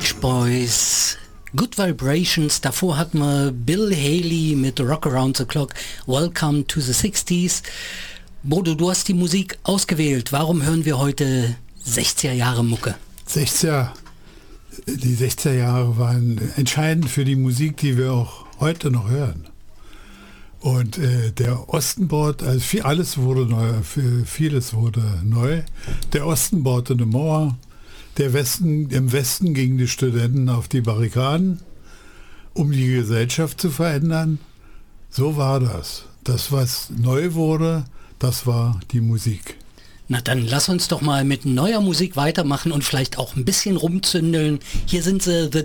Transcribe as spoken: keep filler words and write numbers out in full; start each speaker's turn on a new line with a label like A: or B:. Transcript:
A: Beach Boys, Good Vibrations, davor hatten wir Bill Haley mit Rock Around the Clock, Welcome to the sixties. Bodo, du hast die Musik ausgewählt. Warum hören wir heute sechziger Jahre Mucke?
B: sechziger, die sechziger Jahre waren entscheidend für die Musik, die wir auch heute noch hören. Und äh, der Osten baut, also viel, alles wurde neu, vieles wurde neu. Der Osten baute eine Mauer, der Westen, im Westen gingen die Studenten auf die Barrikaden, um die Gesellschaft zu verändern. So war das. Das, was neu wurde, das war die Musik.
A: Na dann lass uns doch mal mit neuer Musik weitermachen und vielleicht auch ein bisschen rumzündeln. Hier sind sie, The